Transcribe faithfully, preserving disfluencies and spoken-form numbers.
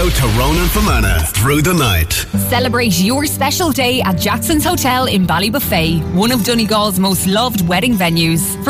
to Ronan Fermanagh through the night. Celebrate your special day at Jackson's Hotel in Ballybuffet, one of Donegal's most loved wedding venues. For